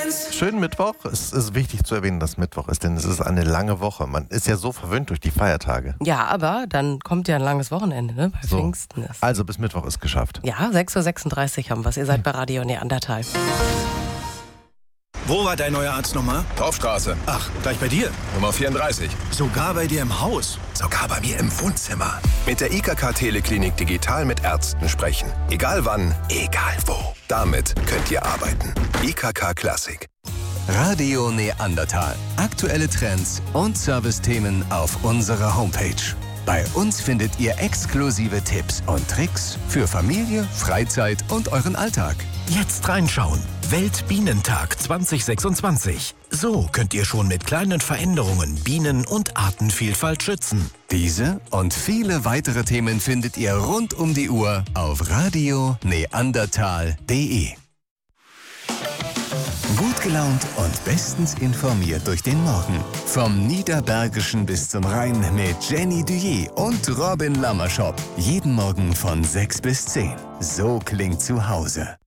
Schönen Mittwoch. Es ist wichtig zu erwähnen, dass Mittwoch ist, denn es ist eine lange Woche. Man ist ja so verwöhnt durch die Feiertage. Ja, aber dann kommt ja ein langes Wochenende, ne? Bei Pfingsten ist. Also bis Mittwoch ist geschafft. Ja, 6:36 Uhr haben wir es. Ihr seid bei Radio Neandertal. Wo war dein neuer Arzt nochmal? Torfstraße. Ach, gleich bei dir. Nummer 34. Sogar bei dir im Haus. Sogar bei mir im Wohnzimmer. Mit der IKK Teleklinik digital mit Ärzten sprechen. Egal wann, egal wo. Damit könnt ihr arbeiten. IKK Klassik. Radio Neandertal. Aktuelle Trends und Servicethemen auf unserer Homepage. Bei uns findet ihr exklusive Tipps und Tricks für Familie, Freizeit und euren Alltag. Jetzt reinschauen. Weltbienentag 2026. So könnt ihr schon mit kleinen Veränderungen Bienen- und Artenvielfalt schützen. Diese und viele weitere Themen findet ihr rund um die Uhr auf radioneandertal.de. Gut gelaunt und bestens informiert durch den Morgen. Vom Niederbergischen bis zum Rhein mit Jenny Duyé und Robin Lammerschop. Jeden Morgen von 6 bis 10. So klingt zu Hause.